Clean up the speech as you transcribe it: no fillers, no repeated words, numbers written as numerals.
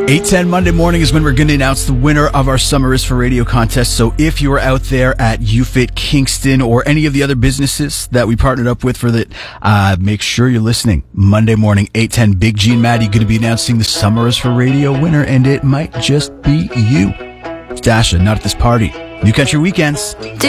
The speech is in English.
8:10 Monday morning is when we're going to announce the winner of our Summer is for Radio contest. So if you are out there at UFIT Kingston or any of the other businesses that we partnered up with for that, make sure you're listening. Monday morning, 8:10, Big G and Maddie going to be announcing the Summer is for Radio winner, and it might just be you. It's Dasha, not at this party. New Country Weekends.